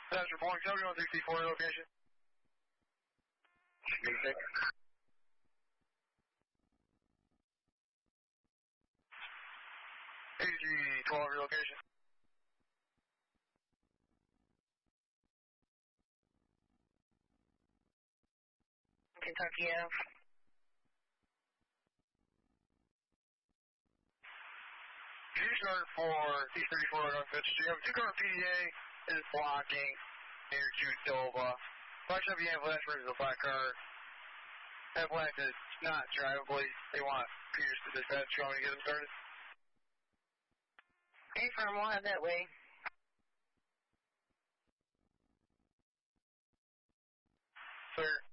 That's reporting. Tell me on 64 location. Music. AG-12 your location. Kentucky Ave. You started for C-34 on Fitzgerald. You have a two-car PDA is blocking near Judova. Black Chevy ambulance versus a black car. Ambulance is not drivable. They want Pierce to dispatch. You want me to get them started? A-firm, we'll have that way. Sir.